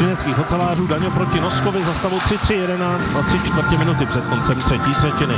třineckých ocelářů. Daňo proti Noskovi za stavu 3-3-11 a 3/4 minuty před koncem třetí třetiny.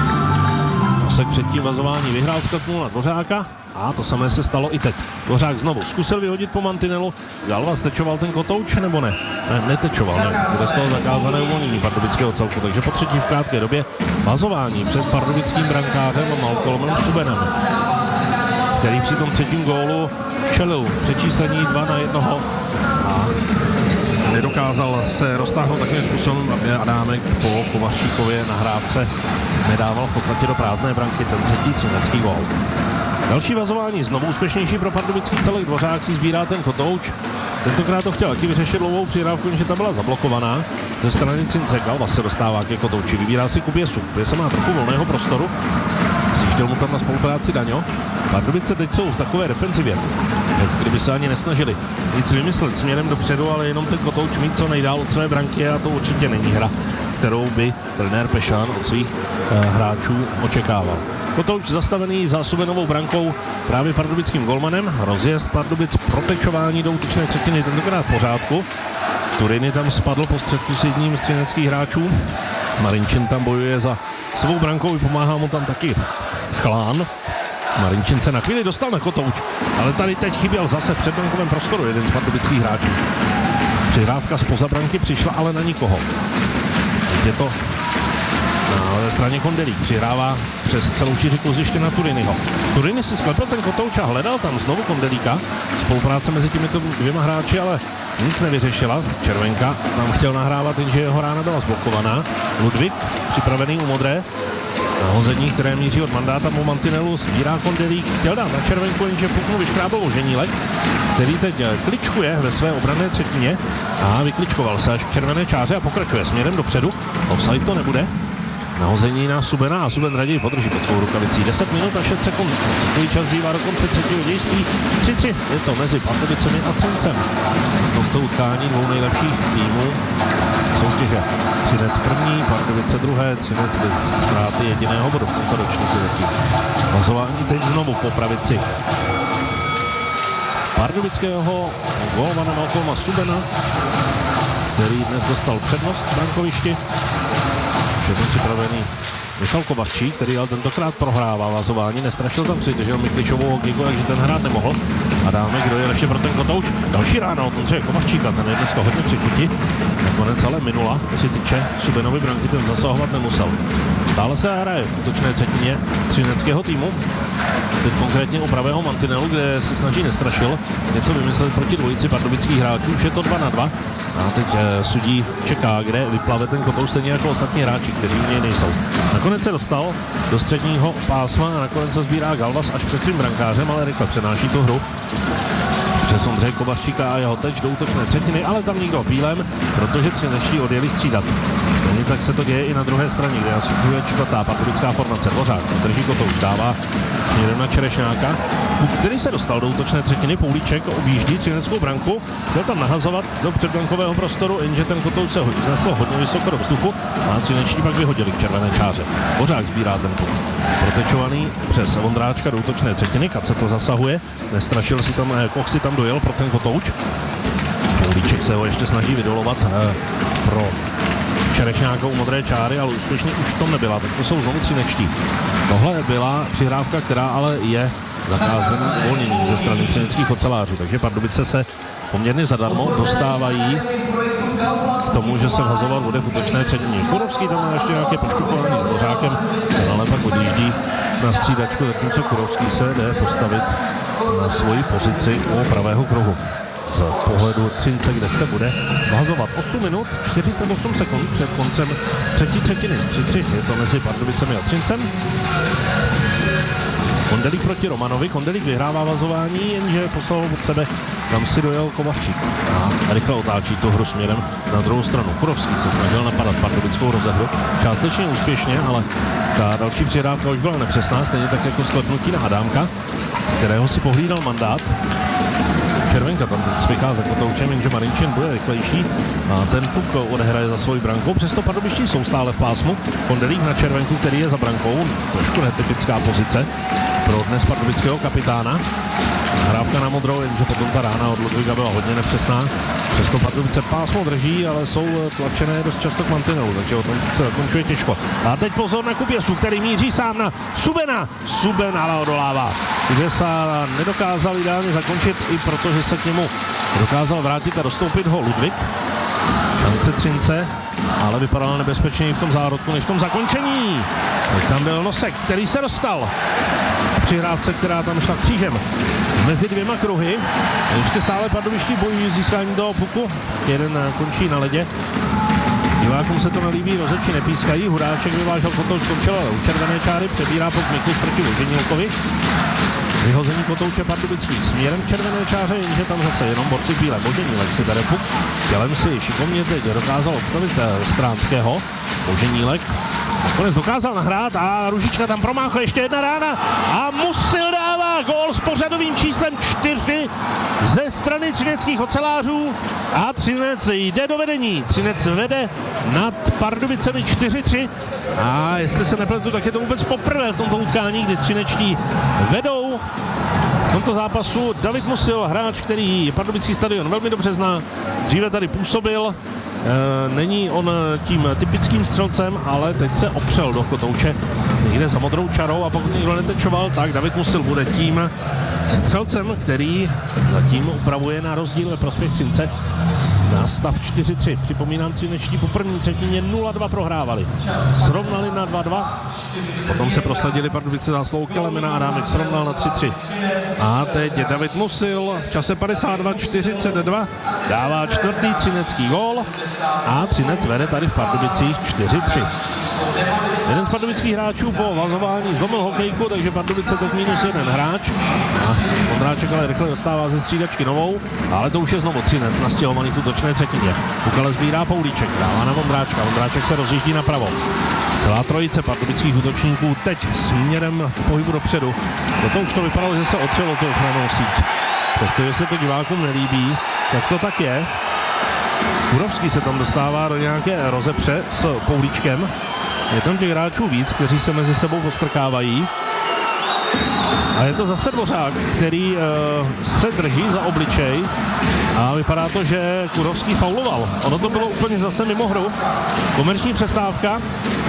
Nosek předtím vazování vyhrál, skaknul na Dvořáka a to samé se stalo i teď. Dvořák znovu zkusil vyhodit po mantinelu. Galvas tečoval ten kotouč nebo ne? Ne, netečoval, ne. Bude z toho zakázané uvolnění pardubického celku, takže po třetí v krátké době vazování před pardubickým brankářem Malcolmem Subenem, který při tom třetím gólu čelil přečíslení 2-1 a nedokázal se roztáhnout takovým způsobem, aby Adámek po Kovaříkově nahrávce nedával v podstatě do prázdné branky ten třetí třinecký gól. Další vazování znovu úspěšnější pro pardubický celek. Dvořák si sbírá ten kotouč. Tentokrát to chtěl taky vyřešit dlouhou přihrávku, jenže ta byla zablokovaná ze strany Třince. Galvas se dostává ke kotouči, vybírá si Kuběsu. Kuběsa má trochu volného prostoru. Sjížděl mu tam na spolupráci Daňo. Pardubice teď jsou v takové defenzivě, kdyby se ani nesnažili nic vymyslet směrem dopředu, ale jenom ten kotouč mít co nejdál od své branky a to určitě není hra, kterou by trenér Pešán od svých hráčů očekával. Kotouč zastavený za Subenovou brankou právě pardubickým golmanem. Rozjezd Pardubic, protečování do útočné třetiny, tentokrát v pořádku. Turiny tam spadl po střetku s jedním z třineckých hráčů. Marinčin tam bojuje za svou brankou, pomáhá mu tam taky Chlán. Marinčin se na chvíli dostal na kotouč, ale tady teď chyběl zase v předbrankovém prostoru jeden z pardubických hráčů. Přihrávka zpoza branky přišla, ale na nikoho. Teď je to na straně Kondelík. Přihrává přes celou šíři kluziště na Turinyho. Turiny si sklepil ten kotouč a hledal tam znovu Kondelíka. Spolupráce mezi těmito dvěma hráči, ale nic nevyřešila. Červenka tam chtěl nahrávat, jenže jeho rána byla zblokovaná. Ludvík připravený u modré. Nahození, které míří od Mandáta po mantinelu, sbírá Kondelík. Chtěl dát na Červenku, jenže puknul vyškrábal Ženílek, který teď kličkuje ve své obranné třetině a vykličkoval se až k červené čáře a pokračuje směrem dopředu. Offside to nebude. Nahození na Subena a Suben raději podrží pod svou rukavicí. 10 minut a 6 sekund. Takový čas bývá do konce třetího dějství. 3-3. Je to mezi Pardubicemi a Třincem. V tomto utkání dvou nejlepších týmů soutěže. Třinec první, Pardubice druhé, Třinec bez ztráty jediného bodu v tomto ročníku. Vazování teď znovu po pravici pardubického golmana Malcolma Subena, který dnes dostal přednost v brankovišti. Všechny připravený Michal Kovařík, který ale tentokrát prohrává vazování, nestrašil tam přidržel Mikličovou hokejku, takže ten hrát nemohl. A dáme, kdo je ještě pro ten kotouč. Další rána od Ondřeje Kovaříka, ten je dneska hodně při chuti. Nakonec ale minula 3 tyče Subenovi branky, ten zasahovat nemusel. Stále se hraje v útočné třetině třineckého týmu. Teď konkrétně u pravého mantinelu, kde se snaží nestrašil něco vymyslet proti dvojici pardubických hráčů. Už je to 2-2. A teď sudí čeká, kde vyplave ten kotouč, stejně jako ostatní hráči, kteří v něj nejsou. Nakonec se dostal do středního pásma a nakonec se sbírá Galvas až před svým brankářem, ale rychle přenáší tu hru přes Ondřeje Kovaříka a jeho teč do útočné třetiny, ale tam nikdo bílem, protože třinečtí odjeli střídat. Stejně tak se to děje i na druhé straně, kde asistuje čtvrtá pardubická formace. Dvořák drží kotouč, dává směrem na Čerešňáka, který se dostal do útočné třetiny. Poulíček objíždí třineckou branku, chtěl tam nahazovat do předbrankového prostoru, jenže ten kotouč se znesl hodně vysoko do vzduchu a třinečtí pak vyhodili k červené čáře. Dvořák sbírá ten puk. Protečovaný přes Vondráčka do útočné třetiny, Kace to zasahuje, nestrašil si tam, Koch si tam dojel pro ten kotouč. Poulíček se ho ještě snaží vydolovat pro Čerešňáka u modré čáry, ale úspěšně už v tom nebyla, tak to jsou znovu třinečtí. Tohle byla přihrávka, která ale je zakázena uvolnění ze strany třineckých ocelářů, takže Pardubice se poměrně zadarmo dostávají k tomu, že se vhazoval bude v útočné třetině. Kurovský tam má ještě nějaké poškupování s Dvořákem, ale pak odjíždí na střídačku, zatímco Kurovský se jde postavit na svoji pozici u pravého kruhu. Z pohledu Třince, kde se bude vhazovat 8 minut, 48 sekund před koncem třetí třetiny. 3-3 je to mezi Pardubicemi a Třincem. Kondelík proti Romanovi, Kondelík vyhrává vazování, jenže poslal od sebe, kam si dojel Kovařík a rychle otáčí tu hru směrem na druhou stranu. Kurovský se snažil napadat pardubickou rozehru, částečně úspěšně, ale ta další přihrávka už byla nepřesná, stejně tak jako sklepnutí na Adámka, kterého si pohlídal Mandát. Červenka tam teď spěchá za kotoučem, jenže Marinčin bude rychlejší a ten puk odehraje za svoji brankou. Přesto pardubičtí jsou stále v pásmu. Kondelík na Červenku, který je za brankou, trošku netypická pozice. pro dnes pardubického kapitána. Nahrávka na modrou, jenže potom ta rána od Ludvíka byla hodně nepřesná. Přesto Pardubice pásmo drží, ale jsou tlačené dost často k mantinelu, takže o tom se zakončuje těžko. A teď pozor na Kuběsu, který míří sám na Subena. Suben ale odolává. Kuběsa nedokázal ideálně zakončit, i protože se k němu dokázal vrátit a dostoupit ho Ludvík. Šance Třince, ale vypadal nebezpečněji v tom zárodku než v tom zakončení. Teď tam byl Nosek, který se dostal. Přihrávce, která tam šla křížem mezi dvěma kruhy. Ještě stále pardubiští bojují získání toho puku. Jeden končí na ledě. Divákům se to nelíbí, rozeči nepískají. Hudáček vyvážel Kotouč, skončil ale u červené čáry. Přebírá puk Mikuš proti Voženílkovi. Vyhození Kotouče pardubických směrem k červené čáře, jenže tam zase jenom borci bílé. Voženílek si bere puk. Tělem si šikovně teď dokázal odstavit Stránského. Voženílek nakonec dokázal nahrát a Ružička tam promáchla, ještě jedna rána a Musil dává gól s pořadovým číslem 4 ze strany třineckých ocelářů a Třinec jde do vedení. Třinec vede nad Pardubicemi 4-3 a jestli se nepletu, tak je to vůbec poprvé v tomto utkání, kdy třinečtí vedou. V tomto zápasu David Musil, hráč, který Pardubický stadion velmi dobře zná, dříve tady působil. Není on tím typickým střelcem, ale teď se opřel do Kotouče někde za modrou čarou a pokud někdo netečoval, tak David Musil bude tím střelcem, který zatím upravuje na rozdíl ve prospěch Třince na stav 4-3. Připomínám, třinečtí po první třetině 0-2 prohrávali. Srovnali na 2-2. Potom se prosadili Pardubice zásluhou Kelemena, Adámek srovnal na 3-3. A teď je David Musil v čase 52-42 dává čtvrtý třinecký gól a Třinec vede tady v Pardubicích 4-3. Jeden z pardubických hráčů po vazování zlomil hokejku, takže Pardubice teď -1 hráč. A Ondráček ale rychle dostává ze střídačky novou, ale to už je znovu Třinec nastěhovaný v útočné třetině. Pukale sbírá Poulíček, dává na Ondráčka, Ondráček se rozjíždí napravo. Celá trojice pardubických útočníků teď směrem v pohybu dopředu. Toto už to vypadalo, že se otřelo tu ochranou síť. Přestože se to divákům nelíbí, tak to tak je. Kurovský se tam dostává do nějaké rozepře s Poulíčkem. Je tam těch hráčů víc, kteří se mezi sebou postrkávají. A je to zase Dvořák, který se drží za obličej a vypadá to, že Kurovský fauloval. Ono to bylo úplně zase mimo hru. Komerční přestávka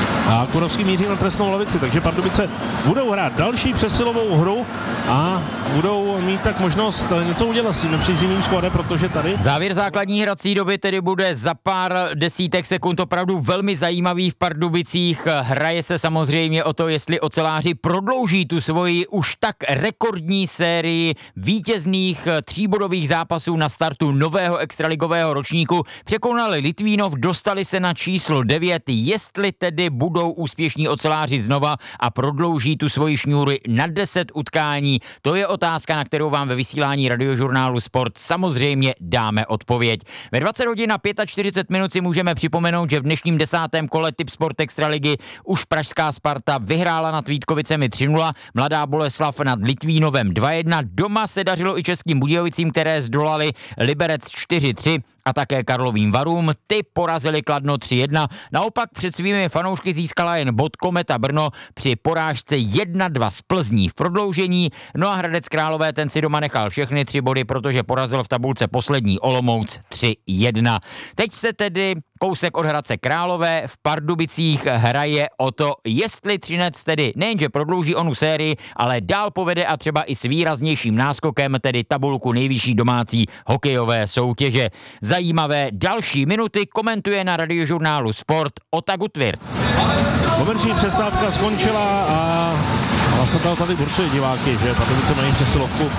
a Kurovský míří na trestnou lavici, takže Pardubice budou hrát další přesilovou hru a budou mít tak možnost něco udělat s tím nepříznivým skóre, protože tady... Závěr základní hrací doby tedy bude za pár desítek sekund opravdu velmi zajímavý v Pardubicích. Hraje se samozřejmě o to, jestli oceláři prodlouží tu svoji už tak rekordní sérii vítězných tříbodových zápasů na startu nového extraligového ročníku. Překonali Litvínov, dostali se na číslo 9, jestli tedy budou úspěšní oceláři znova a prodlouží tu svoji šňůru na 10 utkání. To je otázka, na kterou vám ve vysílání Radiožurnálu Sport samozřejmě dáme odpověď. Ve 20 hodin a 45 minut si můžeme připomenout, že v dnešním 10. kole Tipsport Extraligy už pražská Sparta vyhrála nad Vítkovicemi 3-0, Mladá Boleslav nad Litvínovem 2-1, doma se dařilo i Českým Budějovicím, které zdolali Liberec 4-3 a také Karlovým Varům. Ty porazili Kladno 3-1. Naopak před svými fanoušky získala jen bod Kometa Brno při porážce 1-2 z Plzní v prodloužení. No a Hradec Králové, ten si doma nechal všechny 3 body, protože porazil v tabulce poslední Olomouc 3-1. Teď se tedy kousek od Hradce Králové v Pardubicích hraje o to, jestli Třinec tedy nejenže prodlouží onu sérii, ale dál povede a třeba i s výraznějším náskokem, tedy tabulku nejvyšší domácí hokejové soutěže. Zajímavé další minuty komentuje na Radiožurnálu Sport Ota Gutwirth. Komerční přestávka skončila a vlastně tady burcuje diváky, že Pardubice mají přesilovku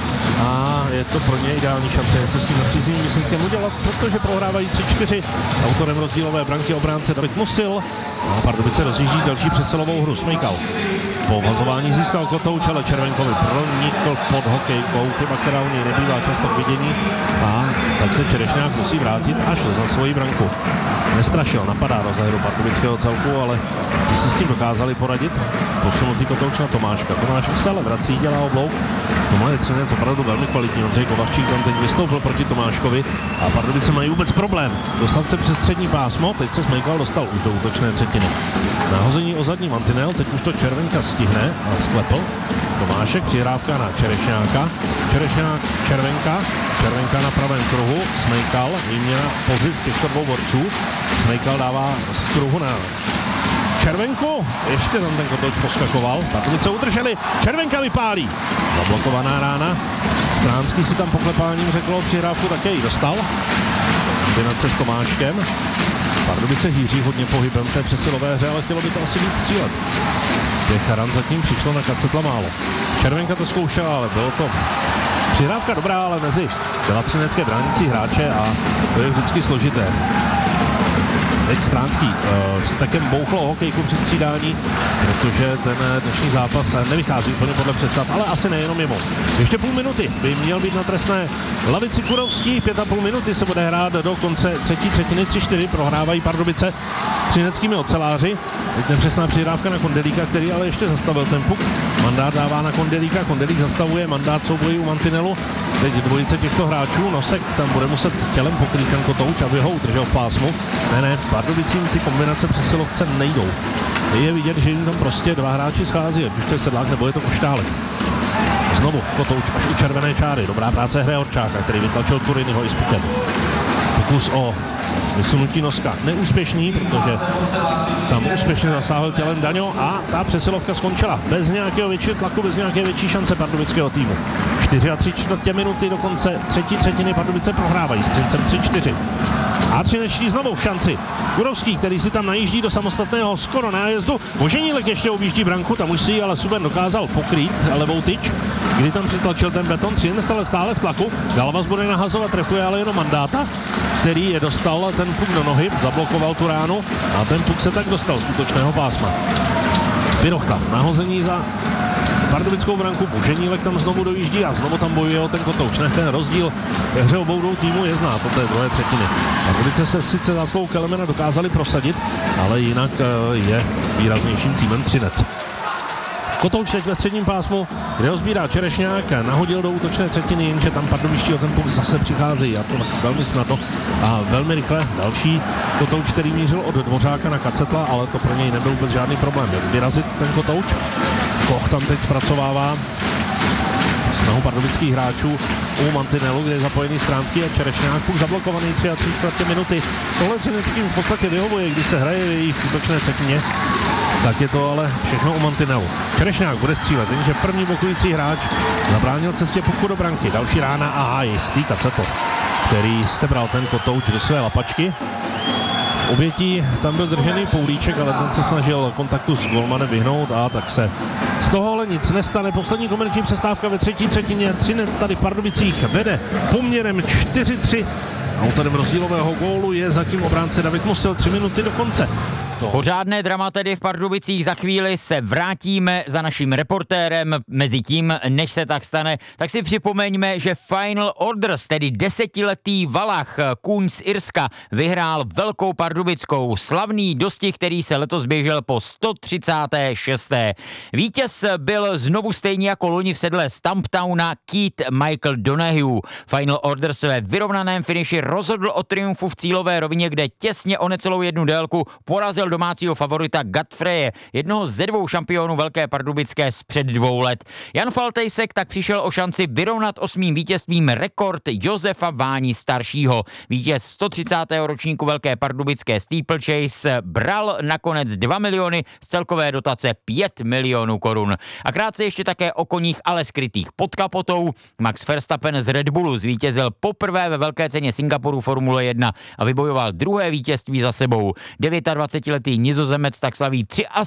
a je to pro ně ideální šance se s tím nepříznivým výsledkem udělat, protože prohrávají 3-4. Autorem rozdílové branky obránce David Musil a Pardubice rozjíždí další přesilovou hru. Smejkal. Po vazování získal Kotouč, ale Červenkovi pronikl pod hokejkou, chyba, která u něj nebývá často k vidění a tak se Čerešňák musí vrátit až za svoji branku. Nestrašil, napadá do záhru pardubického celku, ale ti si s tím dokázali poradit. Posunutý Kotouč na Tomáška. Tomáš Osel vrací, dělá oblouk. Tohle je Třinec opravdu velmi kvalitní. Ondřej Kovařčík tam teď vystoupil proti Tomáškovi a Pardubice mají vůbec problém dostat se přes střední pásmo. Teď se Smejkal dostal už do útočné třetiny. Nahození o zadní mantinel, teď už to Červenka stihne a sklepl. Tomášek, přihrávka na Čerešňáka. Čerešňák, Červenka na pravém kruhu. Smejkal, výměna pozic těchto dvou borců. Smejkal dává z kruhu na Červenku, ještě tam ten Kotouč poskakoval, Pardubice udrželi, Červenka vypálí, zablokovaná rána, Stránský si tam poklepáním řekl, přihrávku také ji dostal, kombinace s Tomáčkem, Pardubice hýří hodně pohybem v té přesilové hře, ale chtělo by to asi víc střílet. Charan zatím přišlo na Kacetla málo. Červenka to zkoušela, ale bylo to přihrávka dobrá, ale mezi byla třinecké bránící hráče a to je vždycky složité. Teď Stránský s takem bouchlo hokejku při střídání, protože ten dnešní zápas nevychází úplně podle představ, ale asi nejenom jemu. Ještě půl minuty by měl být na trestné lavici Kurovský, 5,5 minuty se bude hrát do konce třetí třetiny, 3-4 prohrávají Pardubice s třineckými oceláři. Teď nepřesná přihrávka na Kondelíka, který ale ještě zastavil ten puk. Mandát dává na Kondelíka, Kondelík zastavuje, Mandát soubojí u mantinelu. Teď dvojice těchto hráčů, Nosek tam bude muset tělem pokrýt ten Kotouč, aby ho udržel v pásmu. Ne, Pardubicím ty kombinace přesilovce nejdou. Je vidět, že jim tam prostě dva hráči schází, ať už to je Sedlák nebo je to Koštálek. Znovu Kotouč až u červené čáry. Dobrá práce Hreorčáka, který vytlačil Turinyho i s pukem. Pokus o vysunutí Noska neúspěšný, protože tam úspěšně zasáhl tělem Daňo a ta přesilovka skončila bez nějakého většího tlaku, bez nějaké větší šance pardubického týmu. 4,75 minuty do konce třetí třetiny Pardubice prohrávají s Třincem 3-4. A Třinečtí znovu v šanci. Kurovský, který si tam najíždí do samostatného skoro nájezdu. Boženílek ještě objíždí branku, tam už si ji ale Suben dokázal pokrýt levou tyč, kdy tam přitlačil ten beton. Třinec ale stále v tlaku. Galvas bude nahazovat, trefuje ale jenom Mandáta, který je dostal ten puk do nohy, zablokoval tu ránu a ten puk se tak dostal z útočného pásma. Pirochta, nahození za pardubickou branku, Boženílek tam znovu dojíždí a znovu tam bojuje o ten Kotouč. Ten rozdíl ve hře obou dvou týmů je znát od té druhé třetiny. Pardubice se sice za svou Kelemena dokázali prosadit, ale jinak je výraznějším týmem Třinec. Kotouč teď ve středním pásmu, kde ho sbírá Čerešňák, nahodil do útočné třetiny, jenže tam pardubičtí o ten puk zase přicházejí a to velmi snadno a velmi rychle. Další Kotouč, který mířil od Dvořáka na Kacetla, ale to pro něj nebyl vůbec žádný problém. Vyrazit ten Kotouč. Koch tam teď zpracovává snahu pardubických hráčů u mantinelu, kde je zapojený Stránský a Čerešňák. Puk zablokovaný 3,75 minuty. Tohle Třineckým v podstatě vyhovuje, když se hraje v jejich útočné třetině. Tak je to ale všechno u mantinelu. Čerešňák bude střílet, jenže první blokující hráč zabránil cestě puku do branky. Další rána a jistý Kacetl, který sebral ten Kotouč do své lapačky. V obětí tam byl držený Poulíček, ale ten se snažil kontaktu s golmanem vyhnout a tak se z toho ale nic nestane. Poslední komerční přestávka ve třetí třetině. Třinec tady v Pardubicích vede poměrem 4-3. Autorem rozdílového gólu je zatím obránce David Musil, 3 minuty do konce. Pořádné drama tedy v Pardubicích, za chvíli se vrátíme za naším reportérem. Mezitím, než se tak stane, tak si připomeňme, že Final Orders, tedy 10letý Valach Kůň z Irska, vyhrál Velkou Pardubickou. Slavný dostih, který se letos běžel po 136. Vítěz byl znovu stejně jako loni v sedle Stumptowna Keith Michael Donahue. Final Orders ve vyrovnaném finiši rozhodl o triumfu v cílové rovině, kde těsně o necelou jednu délku porazil domácího favorita Godfreje, jednoho ze dvou šampionů Velké Pardubické z před 2 let. Jan Faltejsek tak přišel o šanci vyrovnat 8. vítězstvím rekord Josefa Váni staršího. Vítěz 130. ročníku Velké Pardubické Steeplechase bral nakonec 2 miliony z celkové dotace 5 milionů korun. A krátce ještě také o koních, ale skrytých pod kapotou. Max Verstappen z Red Bullu zvítězil poprvé ve velké ceně Singapuru Formule 1 a vybojoval druhé vítězství za sebou. 29-letý Nizozemec tak slaví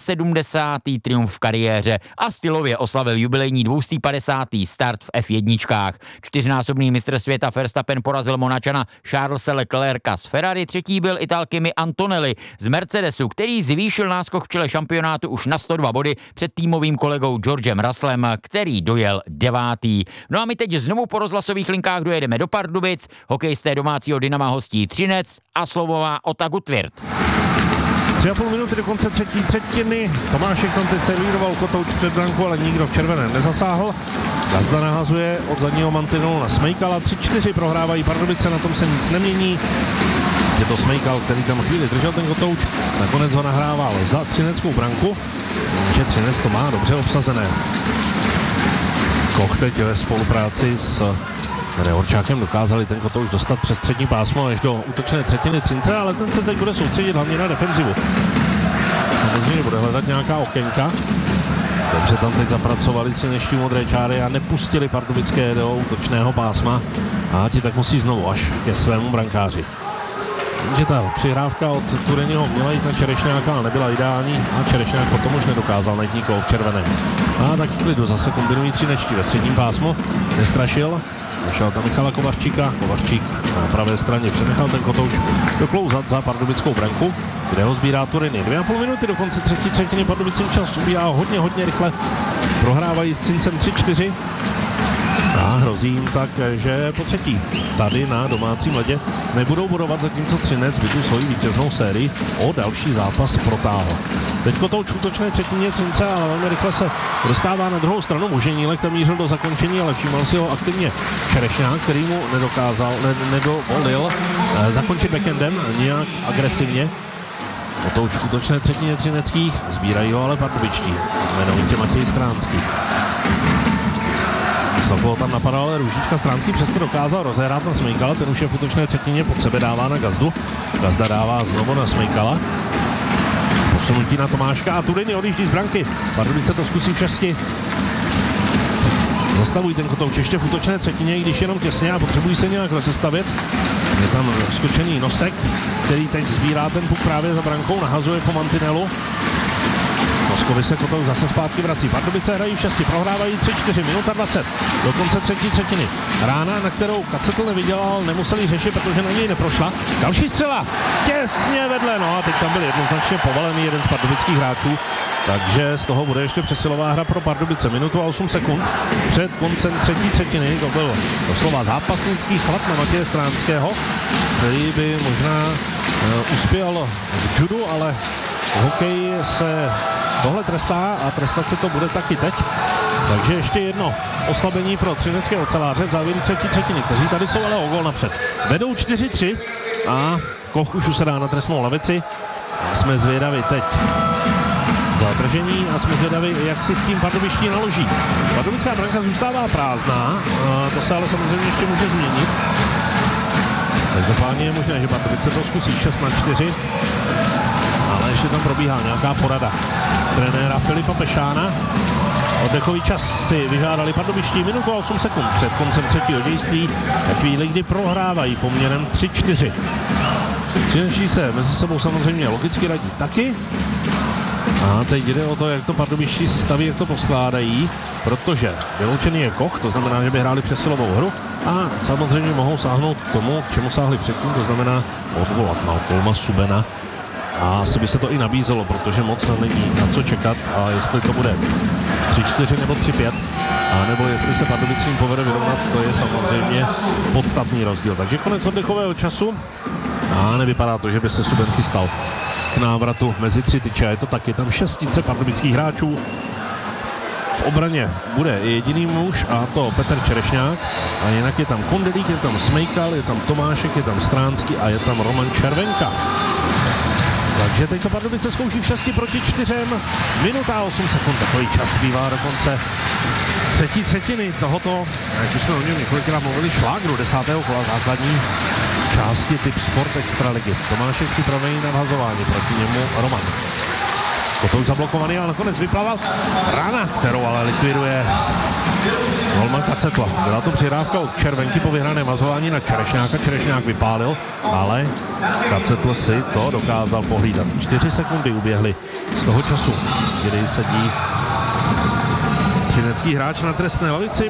73. triumf v kariéře a stylově oslavil jubilejní 250. start v F1. 4násobný mistr světa Verstappen porazil Monačana Charlesa Leclerca z Ferrari, třetí byl Ital Kimi Antonelli z Mercedesu, který zvýšil náskok v čele šampionátu už na 102 body před týmovým kolegou Georgem Russellem, který dojel 9. No a my teď znovu po rozhlasových linkách dojedeme do Pardubic, hokejisté domácího Dynama hostí Třinec a slovo má Ota Gutwirth. 3,5 minuty do konce třetí třetiny. Tomášek tam teď servíroval Kotouč před branku, ale nikdo v červeném nezasáhl. Gazda nahazuje od zadního mantinelu na Smejkala. 3-4 prohrávají Pardubice, na tom se nic nemění. Je to Smejkal, který tam chvíli držel ten Kotouč. Nakonec ho nahrával za třineckou branku. Že Třinec to má dobře obsazené. Koch teď ve spolupráci s Horčákem dokázali ten Kotouč dostat přes střední pásmo až do útočné třetiny Třince, ale ten se teď bude soustředit hlavně na defenzivu. Samozřejmě bude hledat nějaká okénka. Dobře tam teď zapracovali třinečtí modré čáry a nepustili pardubické do útočného pásma a ti tak musí znovu až ke svému brankáři. Že ta přihrávka od Tureniho měla jít na Čerešňáka, ale nebyla ideální a Čerešňák potom už nedokázal najít nikoho v červeném. A tak v klidu zase kombinují třinečtí ve středním pásmu, nestrašil. Našel tam Michala Kovařčíka, Kovařčík na pravé straně přenechal ten Kotouč doklouzat za pardubickou branku, kde ho sbírá Tureny. 2,5 minuty do konce třetí třetiny, Pardubicím čas ubíhá hodně rychle, prohrávají s Třincem 3-4 a hrozí jim tak, že po třetí tady na domácím ledě nebudou bodovat, zatímco Třinec by tu svoji vítěznou sérii o další zápas protáhl. Teď Kotouč v útočné třetině Třince, ale velmi rychle se dostává na druhou stranu. Muženílek tam mířil do zakončení, ale všímal si ho aktivně Čerešňák, který mu nedovolil zakončit backendem nějak agresivně. Kotouč v útočné třetině třineckých, sbírají ho ale pardubičtí, jmenovitě Matěj Stránský. Sokol tam napadal, ale Růžička Stránský přesto dokázal rozehrát na Smejkala, ten už je v útočné třetině, pod sebe dává na Gazdu. Gazda dává znovu na Smejkala. Posunutí na Tomáška a Turiny odjíždí z branky. Pardubice to zkusí v šesti. Zastavují ten Kotouč ještě v útočné třetině, i když jenom těsně a potřebují se nějak rozestavit. Je tam skočený Nosek, který teď sbírá ten puk právě za brankou, nahazuje po mantinelu. Noskovi se Kotouč zase zpátky vrací. Pardubice hrají v šesti, prohrávají 3-4, minuta 20 do konce třetí třetiny. Rána, na kterou Kacetl nevydělal, nemuseli řešit, protože na něj neprošla. Další střela, těsně vedle, no a teď tam byl jednoznačně povalený jeden z pardubických hráčů. Takže z toho bude ještě přesilová hra pro Pardubice. Minutu a 8 sekund před koncem třetí třetiny. To byl doslova zápasnický chlap na Matěje Stránského, který by možná uspěl v judu, ale v hokeji se tohle trestá a trestat se to bude taky teď. Takže ještě jedno oslabení pro třinecké oceláře v závěru třetí třetiny, kteří tady jsou ale o gól napřed. Vedou 4-3 a Koch už usedá na trestnou lavici. A jsme zvědaví teď zadržení a jsme zvědaví, jak si s tím pardubiští naloží. Pardubická branka zůstává prázdná, to se ale samozřejmě ještě může změnit. Každopádně je možné, že Pardubice to zkusí 6-4, ale ještě tam probíhá nějaká porada trenéra Filipa Pešána. Oddechový čas si vyžádali pardubiští, minutu a 8 sekund před koncem třetího dějství, na chvíli, kdy prohrávají poměrem 3-4. Třinečtí se mezi sebou samozřejmě logicky radí taky. A teď jde o to, jak to pardubiští se staví, jak to poskládají, protože vyloučený je Koch, to znamená, že by hráli přesilovou hru a samozřejmě mohou sáhnout k tomu, k čemu sáhli předtím, to znamená odvolat Malcolma Subena. A asi by se to i nabízelo, protože moc není na co čekat a jestli to bude 3-4 nebo 3-5, a nebo jestli se Pardubicím povede vyrovnat, to je samozřejmě podstatný rozdíl. Takže konec oddechového času a nevypadá to, že by se Suben chystal k návratu mezi tři tyče. Je to taky tam šestice pardubických hráčů. V obraně bude jediný muž a to Petr Čerešňák. A jinak je tam Kondelík, je tam Smejkal, je tam Tomášek, je tam Stránský a je tam Roman Červenka. Takže teď to Pardubice zkouší v 6-4. Minuta a 8 sekund. Takový čas bývá do konce třetí třetiny tohoto, jak už jsme o něm několikrát mluvili, šlágru 10. kola základní části typ Sport Extraligy. Tomášek připravený na vhazování, proti němu Roman. Kotouč zablokovaný a nakonec vyplaval rána, kterou ale likviduje golman Kacetla. Byla to přihrávka od Červenky po vyhraném vazování na Čerešňáka. Čerešňák vypálil, ale Kacetl si to dokázal pohlídat. 4 sekundy uběhly z toho času, kdy sedí třinecký hráč na trestné lavici.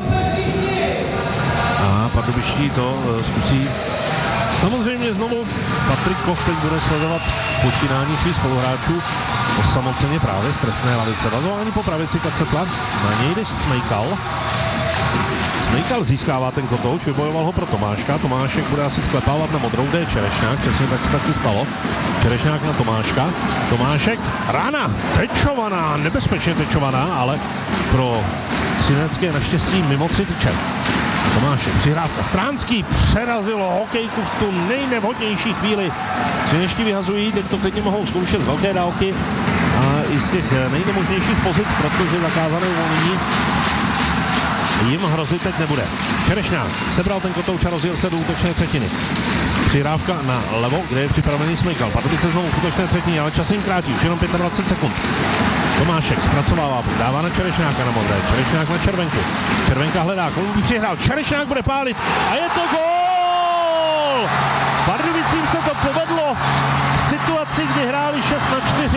A pardubiští to zkusí. Samozřejmě znovu Patrik Koch teď bude sledovat počínání svých spoluhráčů osamoceně právě z trestné lavice. Vazování po pravici Kacetla, na něj jde Smejkal. Smejkal získává ten kotouč, vybojoval ho pro Tomáška. Tomášek bude asi sklepávat na modrou, kde je Čerešňák, přesně tak se taky stalo. Čerešňák na Tomáška. Tomášek, rána, tečovaná, nebezpečně tečovaná, ale pro Třinecké naštěstí mimo 3 tyče. Tomášek, přihrávka, Stránský přerazilo hokejku v tu nejnevhodnější chvíli. Třinečtí vyhazují, teď to klidně mohou zkoušet z velké dálky a i z těch nejnemožnějších pozic, protože zakázané uvolnění jim hrozit teď nebude. Čerešňák sebral ten kotouč a rozjel se do útočné třetiny. Přihrávka na levo, kde je připravený Smejkal. Pardubice znovu v útočné třetině, ale čas jim krátí, už jenom 25 sekund. Tomášek zpracovává, dává na Čerešňáka na modré, Čerešňák na Červenku. Červenka hledá, Kolumbí přihrál, Čerešňák bude pálit a je to gól! Pardubicím se to povedlo v situaci, kdy hráli 6-4.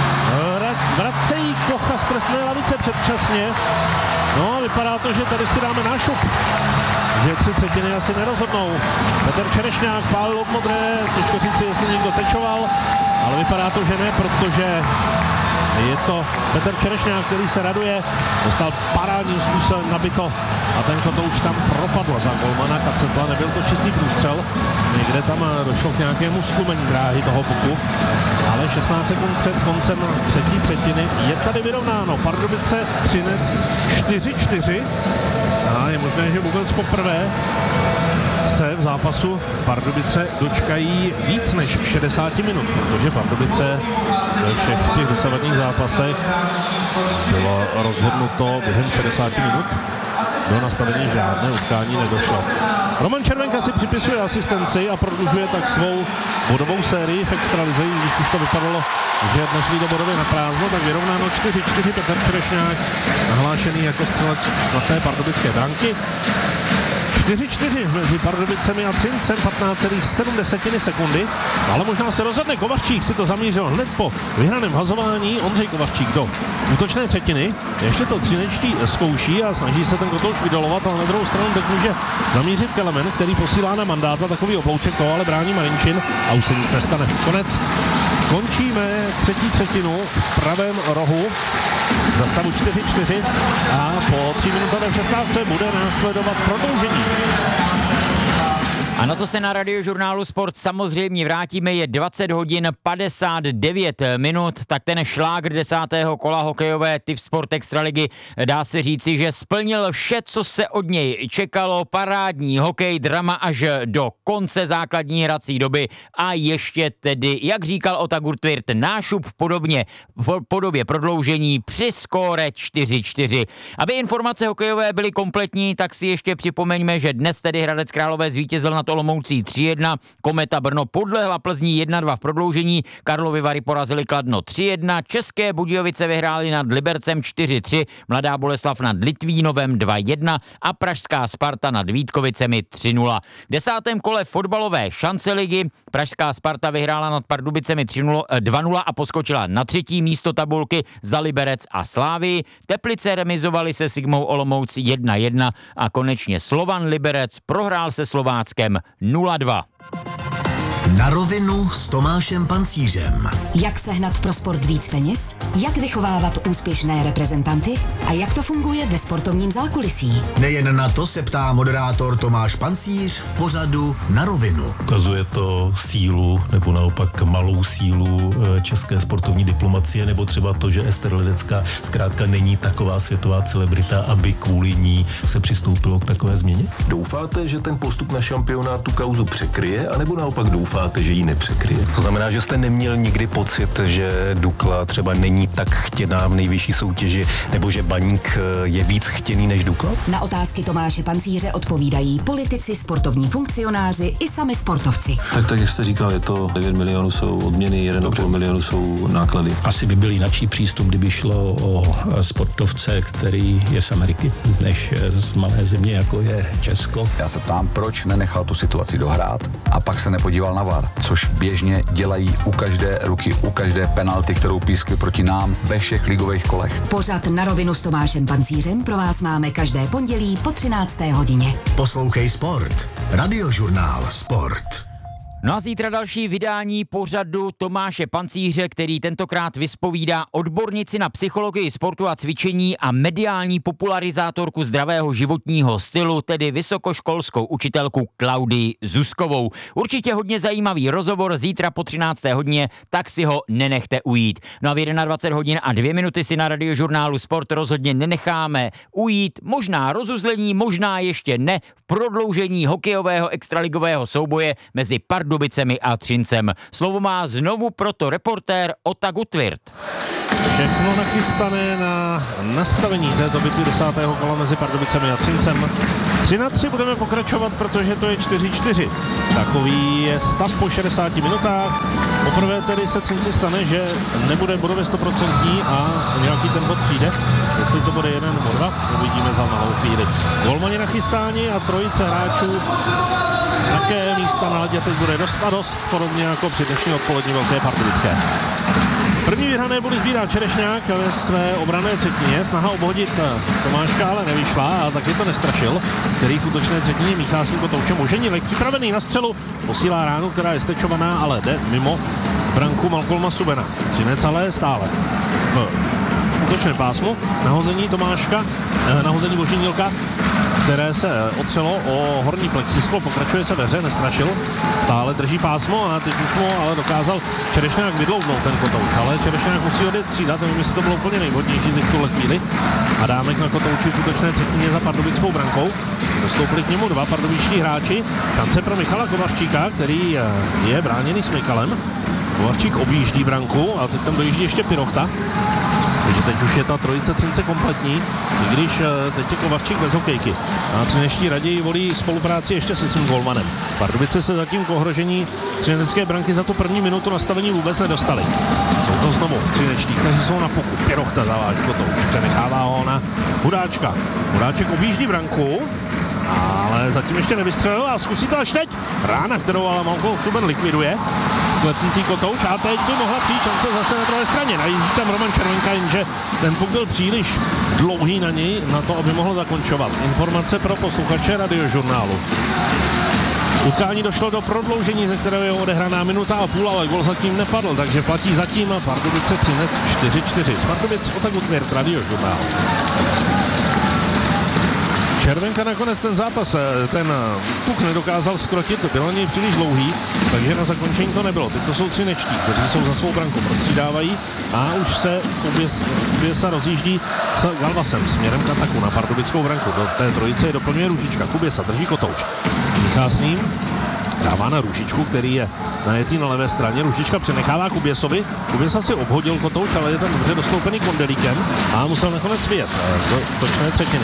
Vracejí Kocha z trestné lavice předčasně. No a vypadá to, že tady si dáme nášup. Že 3 třetiny asi nerozhodnou. Petr Čerešňák pálil od modré, těžko říci, jestli někdo tečoval, ale vypadá to, že ne, protože je to Petr Čerešňák, který se raduje, dostal parádním způsobem nabito a ten kotouč tam propadl za golmana Kacetla, nebyl to čistý průstřel, někde tam došlo k nějakému stlumení dráhy toho puku, ale 16 sekund před koncem třetí třetiny je tady vyrovnáno, Pardubice Třinec 4-4 a je možné, že vůbec poprvé se v zápasu Pardubice dočkají víc než 60 minut, protože Pardubice ve všech těch dosavadních zápasech bylo rozhodnuto během 60 minut. Do nastavení žádné utkání nedošlo. Roman Červenka si připisuje asistenci a prodlužuje tak svou bodovou sérii v extralize, když už to vypadalo, že dnes vyjde bodově na prázdno, tak vyrovnáno 4-4 Petr Čerešňák, nahlášený jako střelec na té pardubické branky. 4-4 mezi Pardubicemi a Třincem, 15,7 sekundy, ale možná se rozhodne. Kovařčík si to zamířil hned po vyhraném hazování. Ondřej Kovařčík do útočné třetiny. Ještě to Třinečtí zkouší a snaží se ten kotouč vydolovat, ale na druhou stranu teď může zamířit Kelemen, který posílá na Mandáta takový oblouček, toho ale brání Marinčin a už se nic nestane. Konec. Končíme třetí třetinu v pravém rohu za stavu 4-4 a po 3minutové přestávce bude následovat prodloužení. A na to se na Radiožurnálu Sport samozřejmě vrátíme, je 20 hodin 59 minut, tak ten šlágr 10. kola hokejové Tip Sport Extraligy dá se říci, že splnil vše, co se od něj čekalo, parádní hokej, drama až do konce základní hrací doby a ještě tedy, jak říkal Ota Gurtvirt, nášup v podobě prodloužení při skóre 4-4. Aby informace hokejové byly kompletní, tak si ještě připomeňme, že dnes tedy Hradec Králové zvítězil nad Olomoucí 3-1, Kometa Brno podlehla Plzni 1-2 v prodloužení, Karlovy Vary porazili Kladno 3-1, České Budějovice vyhráli nad Libercem 4-3, Mladá Boleslav nad Litvínovem 2-1 a pražská Sparta nad Vítkovicemi 3-0. V 10. kole fotbalové šance ligy pražská Sparta vyhrála nad Pardubicemi 2-0 a poskočila na 3. místo tabulky za Liberec a Slávii. Teplice remizovali se Sigmou Olomouc 1-1 a konečně Slovan Liberec prohrál se Slováckem 0-2. Na rovinu s Tomášem Pancířem. Jak sehnat pro sport víc peněz? Jak vychovávat úspěšné reprezentanty? A jak to funguje ve sportovním zákulisí? Nejen na to se ptá moderátor Tomáš Pancíř v pořadu Na rovinu. Ukazuje to sílu nebo naopak malou sílu české sportovní diplomacie, nebo třeba to, že Ester Ledecká zkrátka není taková světová celebrita, aby kvůli ní se přistoupilo k takové změně? Doufáte, že ten postup na šampionát tu kauzu překryje, anebo naopak doufáte, že ji nepřekryje? To znamená, že jste neměl nikdy pocit, že Dukla třeba není tak chtěná v nejvyšší soutěži, nebo že Baník je víc chtěný než Dukla? Na otázky Tomáše Pancíře odpovídají politici, sportovní funkcionáři i sami sportovci. Tak jak jste říkal, je to 9 milionů jsou odměny, 1,5 milionu jsou náklady. Asi by byl jináčí přístup, kdyby šlo o sportovce, který je z Ameriky, než z malé země, jako je Česko. Já se ptám, proč nenechal tu situaci dohrát a pak se nepodíval na VAR, což běžně dělají u každé ruky, u každé penalty, kterou pískli proti nám ve všech ligových kolech. Pořad Na rovinu s Tomášem Pancířem pro vás máme každé pondělí po 13. hodině. Poslouchej Sport. Radiožurnál Sport. No a zítra další vydání pořadu Tomáše Pancíře, který tentokrát vyspovídá odbornici na psychologii sportu a cvičení a mediální popularizátorku zdravého životního stylu, tedy vysokoškolskou učitelku Klaudii Zuzkovou. Určitě hodně zajímavý rozhovor zítra po 13. hodině, tak si ho nenechte ujít. No a v 21 hodin a 2 minuty si na Radiožurnálu Sport rozhodně nenecháme ujít, možná rozuzlení, možná ještě ne, v prodloužení hokejového extraligového souboje mezi Pardubicemi a Třincem. Slovo má znovu proto reportér Ota Gutwirth. Všechno nachystané na nastavení této bitvy 10. kola mezi Pardubicemi a Třincem. 3-3 budeme pokračovat, protože to je 4-4. Takový je stav po 60 minutách. Poprvé tedy se Třinci stane, že nebude bodově 100% a nějaký ten bod přijde. Jestli to bude 1 nebo 2, uvidíme za malou chvíli. Golmani nachystáni a trojice hráčů. Také místa na ledě teď bude dost a dost, podobně jako při dnešní odpolední Velké Pardubické. První vyhrané body sbírá Čerešňák ve své obranné třetině. Snaha obhodit Tomáška ale nevyšla a taky to nestrašil, který v útočné třetině míchá svým Kotoučem. Oženilek připravený na střelu, posílá ránu, která je stečovaná, ale jde mimo branku Malcolma Subena. Třinec ale stále v útočném pásmu. Nahození Tomáška, nahození Oženilka, které se otřelo o horní plexisklo, pokračuje se ve hře, nestrašil, stále drží pásmo a teď už mu ale dokázal Čerešňák vydloudnout ten Kotouč, ale Čerešňák musí odjet střídat, nevím, jestli to bylo úplně nejvhodnější teď v tuhle chvíli. Adámek na Kotouči v útočné třetině za pardubickou brankou, dostoupili k němu dva pardubičtí hráči, šance pro Michala Kovařčíka, který je bráněný Smykalem. Kovařčík objíždí branku a teď tam dojíždí ještě Pirochta. Takže teď už je ta trojice Třince kompletní, i když teď je Kovařčík bez hokejky. A třineští raději volí spolupráci ještě se svým golmanem. Pardubice se zatím k ohrožení třinecké branky za tu první minutu nastavení vůbec nedostali. Jsou to znovu třinečtí, kteří jsou na puku. Pirochta zaváží Kotouč, přenechává ho na Hudáčka. Hudáček objíždí branku, ale zatím ještě nevystřelil a zkusí to až teď. Rána, kterou ale Malcolm Suben likviduje. Sklepnutý Kotouč a teď by mohla přijít šance zase na druhé straně. Najíždí tam Roman Červenka, jenže ten puk byl příliš dlouhý na něj, na to, aby mohl zakončovat. Informace pro posluchače Radiožurnálu. Utkání došlo do prodloužení, ze kterého je odehraná minuta a půl, ale gol zatím nepadl, takže platí zatím Pardubice Třinec 4-4. Z Pardubic Ota Gutwirth, Radiožurnál. Červenka nakonec ten zápas, ten puk nedokázal skrotit, byl na něj příliš dlouhý, takže na zakončení to nebylo. Teď to jsou třinečtí, kteří jsou za svou branku, prostřídávají a už se Kuběsa rozjíždí s Galvasem směrem k ataku na pardubickou branku. Do té trojice je doplňuje Růžička, Kuběsa drží Kotouč, míchá s ním, dává na Růžičku, který je najetý na levé straně. Růžička přenechává Kuběsovi. Kuběsa si obhodil Kotouč, ale je tam dobře dostoupený Kondelíkem a musel nakonec vyjet z točné třetiny.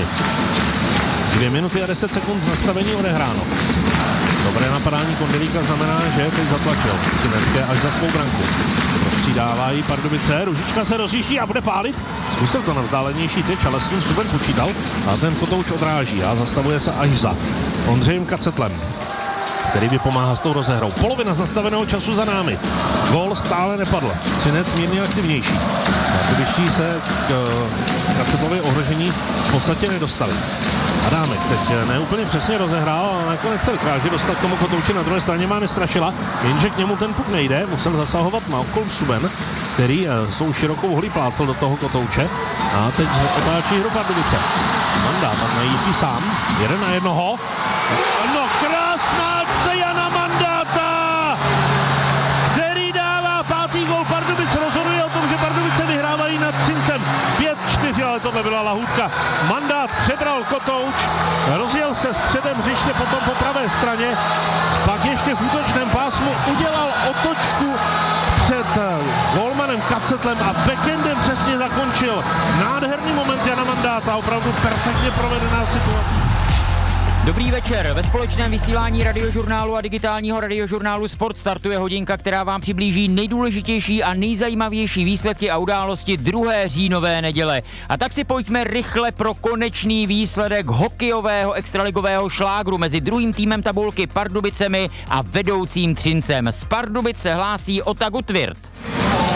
2 minuty a 10 sekund z nastavení odehráno. Dobré napadání Kondelíka znamená, že teď zatlačil Třinecké až za svou branku. Přidávají Pardubice, Růžička se rozjíždí a bude pálit. Zkusil to na vzdálenější tyč, ale s tím Suben počítal a ten Kotouč odráží a zastavuje se až za Ondřejem Kacetlem, který vypomáhá s tou rozehrou. Polovina z nastaveného času za námi. Gól stále nepadl. Třinec mírně aktivnější. Pardubičtí se k Kacetlově ohrožení v podstatě nedostali. Adámek teď neúplně přesně rozehrál, ale nakonec se dokáže dostat k tomu Kotouči na druhé straně, má nestrašila, jenže k němu ten puk nejde, musel zasahovat Malcolm Suben, který svou širokou holí plácel do toho Kotouče a teď otáčí hru Pardubice. Mandát tak najíždí sám, 1-1. No krásná akce Jana Mandáta, který dává 5. gól Pardubic, rozhoduje o tom, že Pardubice vyhrávají nad Třincem 5-4, ale tohle byla lahůdka. Mandát přebral Kotouč, rozjel se středem hřiště, potom po pravé straně, pak ještě v útočném pásmu udělal otočku před golmanem Kacetlem a backendem přesně zakončil. Nádherný moment Jana Mandáta, opravdu perfektně provedená situace. Dobrý večer. Ve společném vysílání Radiožurnálu a digitálního Radiožurnálu Sport startuje hodinka, která vám přiblíží nejdůležitější a nejzajímavější výsledky a události 2. říjnové neděle. A tak si pojďme rychle pro konečný výsledek hokejového extraligového šlágru mezi druhým týmem tabulky Pardubicemi a vedoucím Třincem. Z Pardubic se hlásí Ota Gutwirth. Na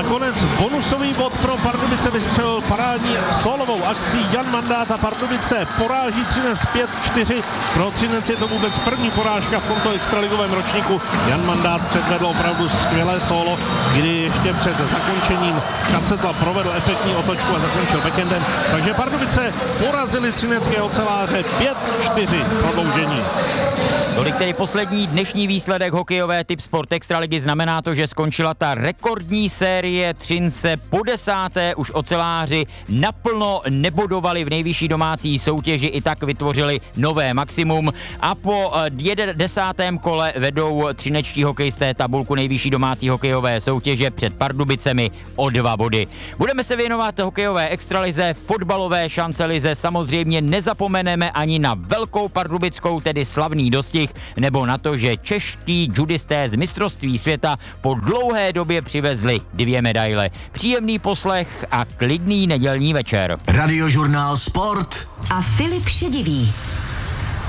nakonec bonusový bod pro Pardubice vystřelil parádní solovou akcí Jan Mandát a Pardubice poráží Třinec 5-4. Pro Třinec je to vůbec první porážka v tomto extraligovém ročníku. Jan Mandát předvedl opravdu skvělé solo, kdy ještě před zakončením Kacetla provedl efektní otočku a zakončil backendem. Takže Pardubice porazili třinecké oceláře 5-4 prodloužení. Tolik tedy poslední dnešní výsledek hokejové Tipsport Extraligy. Znamená to, že skončila ta rekordní série. Třince po 10. už oceláři naplno nebodovali v nejvyšší domácí soutěži, i tak vytvořili nové maximum a po 10. kole vedou třinečtí hokejisté tabulku nejvyšší domácí hokejové soutěže před Pardubicemi o 2 body. Budeme se věnovat hokejové extralize, fotbalové šancelize, samozřejmě nezapomeneme ani na velkou pardubickou, tedy slavný dostih, nebo na to, že čeští judisté z mistrovství světa po dlouhé době přivezli 2 medaile. Příjemný poslech a klidný nedělní večer. Radiožurnál Sport a Filip Šedivý.